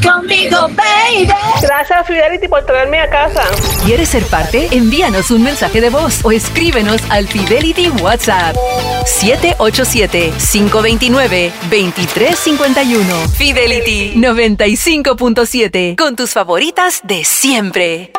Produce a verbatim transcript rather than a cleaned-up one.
conmigo, baby. Gracias, Fidelity, por traerme a casa. ¿Quieres ser parte? Envíanos un mensaje de voz o escríbenos al Fidelity WhatsApp siete ocho siete, cinco dos nueve, dos tres cinco uno. Fidelity noventa y cinco punto siete, con tus favoritas de siempre.